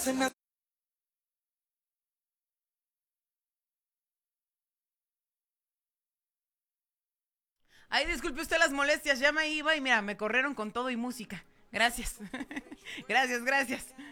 Ay, disculpe usted las molestias, ya me iba y mira, me corrieron con todo y música. Gracias. Gracias, gracias.